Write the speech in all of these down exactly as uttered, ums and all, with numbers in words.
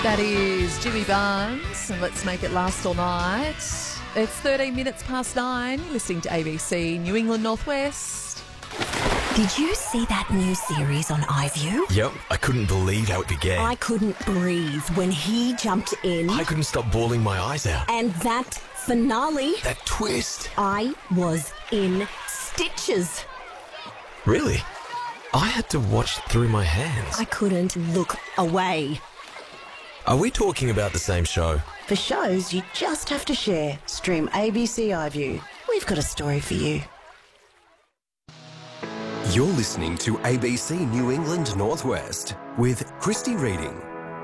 That is Jimmy Barnes, and let's make it last all night. It's thirteen minutes past nine. You're listening to A B C New England Northwest. Did you see that new series on iView? Yep, I couldn't believe how it began. I couldn't breathe when he jumped in. I couldn't stop bawling my eyes out. And that finale, That twist. I was in stitches. Really? I had to watch through my hands. I couldn't look away. Are we talking about the same show? For shows you just have to share, stream A B C iView. We've got a story for you. You're listening to A B C New England Northwest with Christy Reading.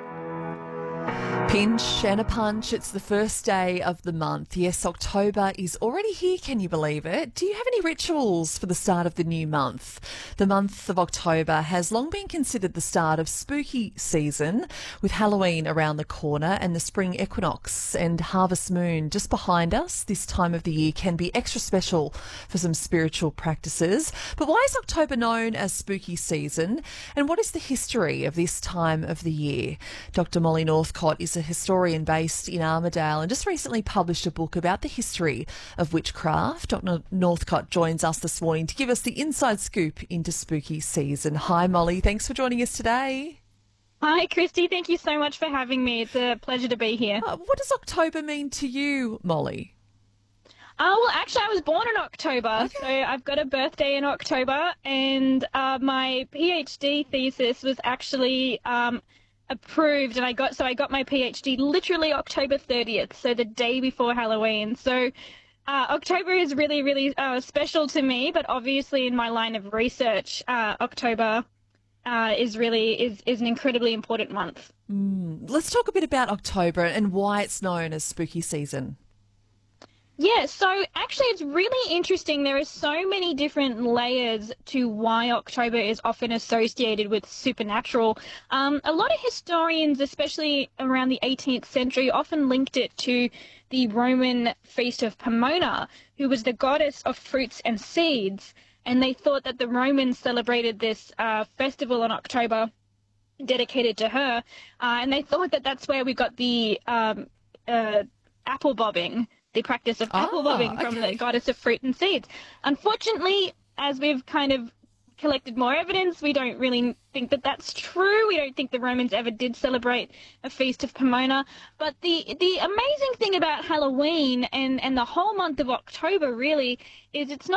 Pinch and a punch. It's the first day of the month. Yes, October is already here. Can you believe it? Do you have any rituals for the start of the new month? The month of October has long been considered the start of spooky season, with Halloween around the corner and the spring equinox and harvest moon just behind us. This time of the year can be extra special for some spiritual practices. But why is October known as spooky season? And what is the history of this time of the year? Doctor Molly Northcott is a historian based in Armidale and just recently published a book about the history of witchcraft. Doctor Northcott joins us this morning to give us the inside scoop into spooky season. Hi, Molly. Thanks for joining us today. Hi, Christy. Thank you so much for having me. It's a pleasure to be here. Uh, what does October mean to you, Molly? Oh, well, actually, I was born in October, Okay. so I've got a birthday in October, and uh, my PhD thesis was actually um, approved, and I got so I got my PhD literally October thirtieth, so the day before Halloween. So uh, October is really, really uh, special to me, but obviously in my line of research, uh, October uh, is really is, is an incredibly important month. Mm. Let's talk a bit about October and why it's known as spooky season. Yeah, so actually it's really interesting. There are so many different layers to why October is often associated with supernatural. Um, a lot of historians, especially around the eighteenth century, often linked it to the Roman feast of Pomona, who was the goddess of fruits and seeds. And they thought that the Romans celebrated this uh, festival in October dedicated to her. Uh, and they thought that that's where we got the um, uh, apple bobbing. The practice of apple Ah, bobbing from okay. the goddess of fruit and seeds. Unfortunately, as we've kind of collected more evidence, we don't really think that that's true. We don't think the Romans ever did celebrate a feast of Pomona. But the the amazing thing about Halloween and, and the whole month of October really is it's not